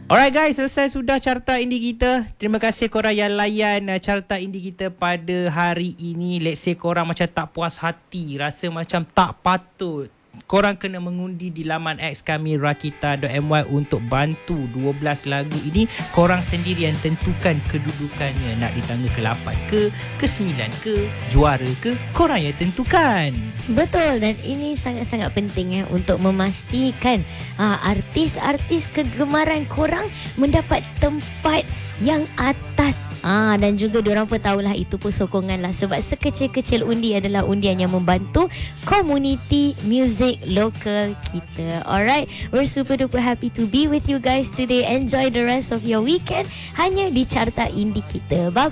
Alright guys, selesai sudah carta indie kita. Terima kasih korang yang layan carta indie kita pada hari ini. Let's say korang macam tak puas hati, rasa macam tak patut, korang kena mengundi di laman X kami rakita.my untuk bantu 12 lagu ini. Korang sendiri yang tentukan kedudukannya, nak di tangga ke-8 ke, ke-9 ke, juara ke, korang yang tentukan. Betul, dan ini sangat-sangat penting untuk memastikan artis-artis kegemaran korang mendapat tempat yang atas. Dan juga diorang pun tahulah itu pun sokongan lah, sebab sekecil-kecil undi adalah undian yang membantu community music lokal kita. Alright, we're super duper happy to be with you guys today. Enjoy the rest of your weekend hanya di Carta Indie kita. Bye.